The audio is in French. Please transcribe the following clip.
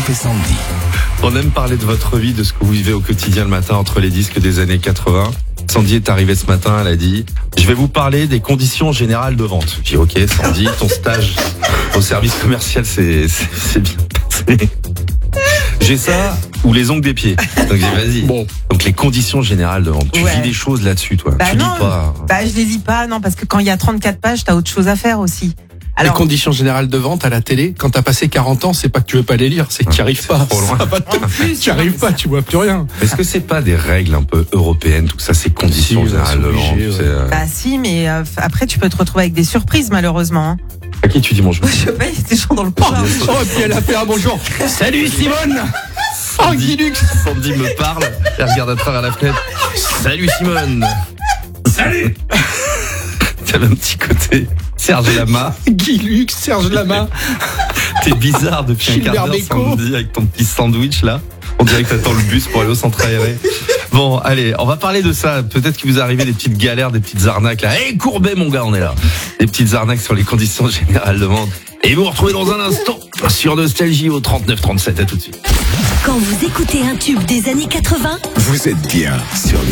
Philippe et Sandy. On aime parler de votre vie, de ce que vous vivez au quotidien le matin entre les disques des années 80. Sandy est arrivée ce matin, elle a dit « Je vais vous parler des conditions générales de vente ». J'ai dit « Ok Sandy, ton stage au service commercial, c'est bien passé. J'ai ça ou les ongles des pieds. Donc j'ai dit vas-y. Bon. Donc les conditions générales de vente. Tu lis des choses là-dessus, toi. Tu non, lis pas. je les lis pas, non, parce que quand il y a 34 pages, t'as autre chose à faire aussi. Alors, les conditions générales de vente à la télé, quand t'as passé 40 ans, c'est pas que tu veux pas les lire, c'est que tu n'y arrives pas. Trop loin. Tu n'y arrives pas, tu vois plus rien. Est-ce que c'est pas des règles un peu européennes, tout ça, ces conditions générales de vente? Si, mais après tu peux te retrouver avec des surprises malheureusement. Hein. À qui tu dis bonjour? Je sais pas, il y a des gens dans le parc. Oh, et puis elle a fait un bonjour. Salut Simone. Sandy me parle, elle regarde à travers la fenêtre. Salut Simone. Salut. T'avais un petit côté Serge Lama. Guy Lux, Serge Lama. T'es bizarre depuis un quart d'heure, Sandy, avec ton petit sandwich là. On dirait que t'attends le bus pour aller au centre aéré. Bon, allez, on va parler de ça. Peut-être qu'il vous est arrivé des petites galères, des petites arnaques là. Hé, Courbet, mon gars, on est là. Des petites arnaques sur les conditions générales de vente. Et vous retrouvez dans un instant sur Nostalgie au 39 37. À tout de suite. Quand vous écoutez un tube des années 80, Vous êtes bien sur